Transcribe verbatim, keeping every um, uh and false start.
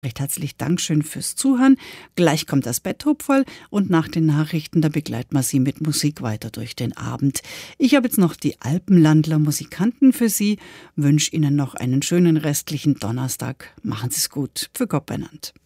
Recht herzlich Dankeschön fürs Zuhören. Gleich kommt das Betthub voll und nach den Nachrichten, da begleiten wir Sie mit Musik weiter durch den Abend. Ich habe jetzt noch die Alpenlandler Musikanten für Sie, wünsche Ihnen noch einen schönen restlichen Donnerstag. Machen Sie es gut. Für Gott benannt.